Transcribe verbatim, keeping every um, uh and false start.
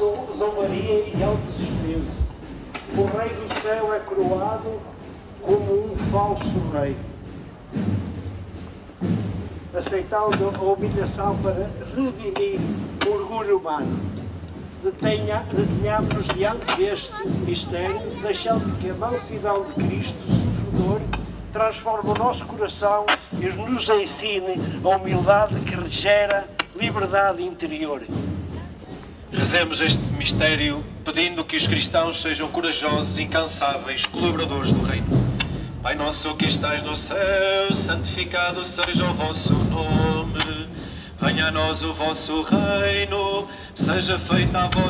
zombaria e alto desprezo. O rei do céu é coroado como um falso rei, aceitando a humilhação para redimir o orgulho humano. Detenha, detenhamos-nos diante deste mistério, deixando que a mansidão de Cristo, Sofredor, transforme o nosso coração e nos ensine a humildade que gera liberdade interior. Rezemos este mistério pedindo que os cristãos sejam corajosos, incansáveis, colaboradores do reino. Pai nosso que estais no céu, santificado seja o vosso nome. Venha a nós o vosso reino, seja feita a vossa